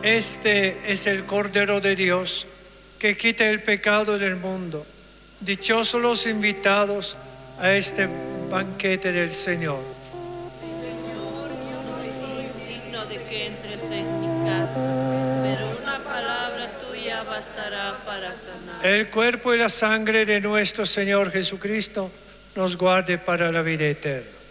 Este es el Cordero de Dios que quita el pecado del mundo. Dichosos los invitados a este banquete del Señor. Señor, yo soy digno de que entres en mi casa, pero una palabra tuya bastará para sanar. El cuerpo y la sangre de nuestro Señor Jesucristo nos guarde para la vida eterna.